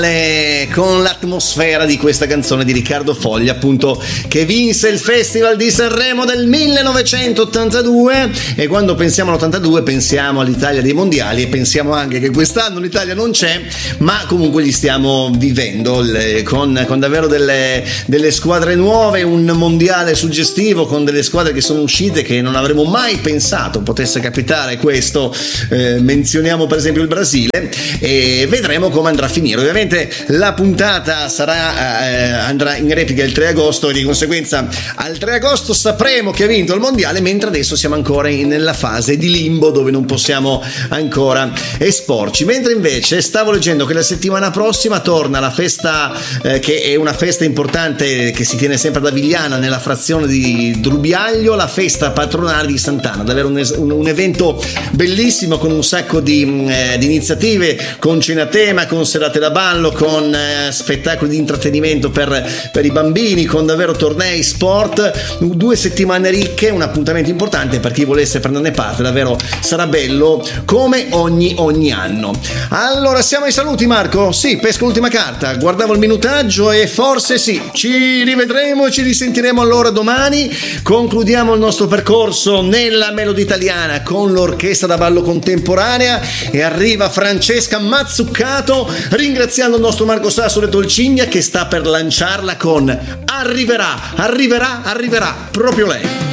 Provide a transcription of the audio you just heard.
con l'atmosfera di questa canzone di Riccardo Foglia, appunto, che vinse il Festival di Sanremo del 1982. E quando pensiamo all'82 pensiamo all'Italia dei mondiali, e pensiamo anche che quest'anno l'Italia non c'è, ma comunque li stiamo vivendo con davvero delle squadre nuove, un mondiale suggestivo con delle squadre che sono uscite che non avremmo mai pensato potesse capitare questo. Menzioniamo per esempio il Brasile, e vedremo come andrà a finire. Ovviamente la puntata andrà in replica il 3 agosto e di conseguenza al 3 agosto sapremo chi ha vinto il mondiale, mentre adesso siamo ancora nella fase di limbo dove non possiamo ancora esporci. Mentre invece stavo leggendo che la settimana prossima torna la festa, che è una festa importante che si tiene sempre ad Avigliana nella frazione di Drubiaglio, la festa patronale di Sant'Anna, davvero un evento bellissimo con un sacco di iniziative, con cena tema, con serate da ballo, con spettacoli di intrattenimento per i bambini, con davvero tornei, sport, 2 settimane ricche, un appuntamento importante per chi volesse prenderne parte. Davvero sarà bello come ogni anno. Allora siamo ai saluti, Marco? Sì, pesco l'ultima carta, guardavo il minutaggio e forse sì, ci rivedremo e ci risentiremo allora domani. Concludiamo il nostro percorso nella Melodi Italiana con l'orchestra da ballo contemporanea e arriva Francesca Mazzuccato, ringraziando il nostro Marco Sassolo e Dolcigna che sta per lanciarla con arriverà proprio lei.